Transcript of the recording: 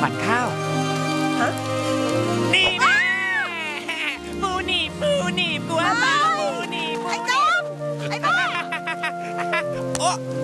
ขวัญข้าวฮะนี่นะปูหนีบกลัวเปล่าปูหนีบไอ้ต้อมไอ้บ้าโอ้